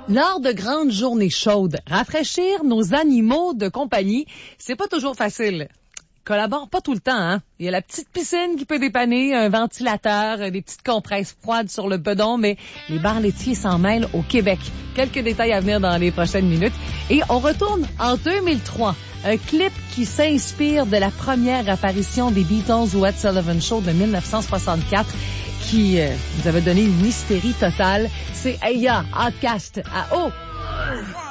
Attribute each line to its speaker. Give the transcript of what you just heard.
Speaker 1: Lors de grandes journées chaudes, rafraîchir nos animaux de compagnie, c'est pas toujours facile. Collabore pas tout le temps, hein. Il y a la petite piscine qui peut dépanner, un ventilateur, des petites compresses froides sur le bedon, mais les bars laitiers s'en mêlent au Québec. Quelques détails à venir dans les prochaines minutes. Et on retourne en 2003. Un clip qui s'inspire de la première apparition des Beatles au Ed Sullivan Show de 1964 qui nous avait donné une hystérie totale. C'est Aya, Outcast à O.